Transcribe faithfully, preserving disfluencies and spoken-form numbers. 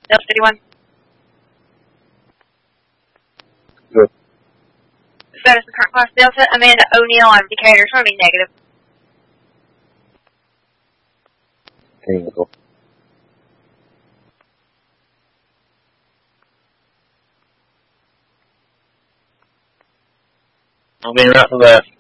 Delta fifty-one. Good. Status of current class Delta. Amanda O'Neill on Decatur. It's going to be negative. Tango. I'll be right for that.